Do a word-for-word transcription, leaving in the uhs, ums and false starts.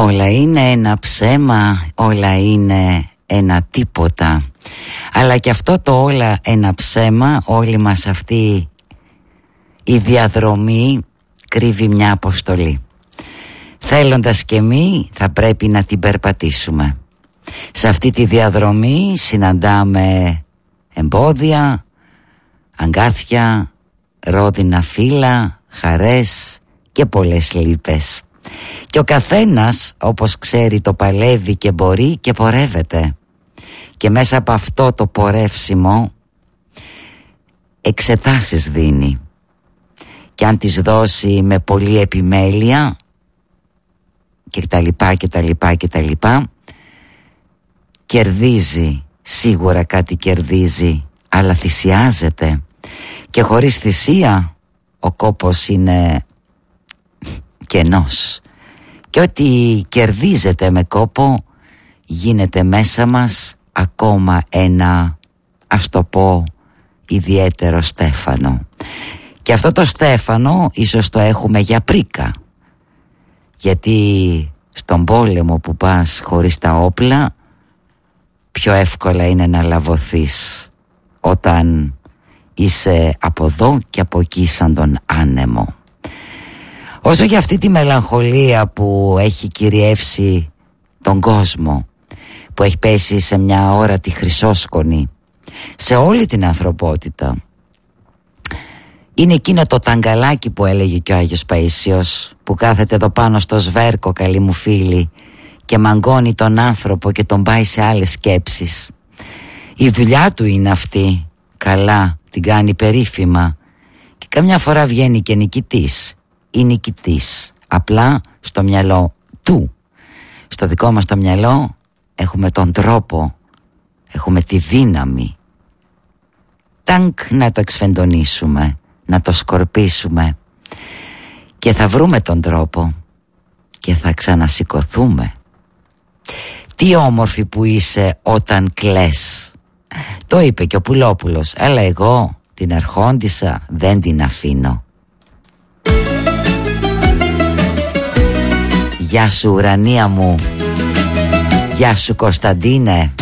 Όλα είναι ένα ψέμα, όλα είναι ένα τίποτα. Αλλά και αυτό το όλα ένα ψέμα, όλη μας αυτή η διαδρομή κρύβει μια αποστολή. Θέλοντας και μη θα πρέπει να την περπατήσουμε. Σε αυτή τη διαδρομή συναντάμε εμπόδια, αγκάθια, ρόδινα φύλλα, χαρές και πολλές λύπες. Και ο καθένας, όπως ξέρει, το παλεύει και μπορεί και πορεύεται. Και μέσα από αυτό το πορεύσιμο εξετάσεις δίνει. Και αν τις δώσει με πολλή επιμέλεια και τα λοιπά και τα λοιπά και τα λοιπά, κερδίζει, σίγουρα κάτι κερδίζει, αλλά θυσιάζεται. Και χωρίς θυσία ο κόπος είναι κενός. Και ό,τι κερδίζεται με κόπο γίνεται μέσα μας ακόμα ένα, ας το πω, ιδιαίτερο στέφανο. Και αυτό το στέφανο ίσως το έχουμε για πρίκα. Γιατί στον πόλεμο που πας χωρίς τα όπλα πιο εύκολα είναι να λαβωθείς όταν είσαι από εδώ και από εκεί σαν τον άνεμο. Όσο για αυτή τη μελαγχολία που έχει κυριεύσει τον κόσμο, που έχει πέσει σε μια όρατη χρυσόσκονη σε όλη την ανθρωπότητα, είναι εκείνο το ταγκαλάκι που έλεγε και ο Άγιος Παΐσιος, που κάθεται εδώ πάνω στο σβέρκο, καλή μου φίλη, και μαγκώνει τον άνθρωπο και τον πάει σε άλλες σκέψεις. Η δουλειά του είναι αυτή, καλά, την κάνει περίφημα και καμιά φορά βγαίνει και νικητής ή νικητής, απλά στο μυαλό του. Στο δικό μας το μυαλό έχουμε τον τρόπο, έχουμε τη δύναμη, τάγκ, να το εξφεντονίσουμε, να το σκορπίσουμε, και θα βρούμε τον τρόπο και θα ξανασηκωθούμε. Τι όμορφη που είσαι όταν κλαις, το είπε και ο Πουλόπουλος, αλλά εγώ την αρχόντισσα δεν την αφήνω. Γεια σου ουρανία μου, γεια σου Κωνσταντίνε.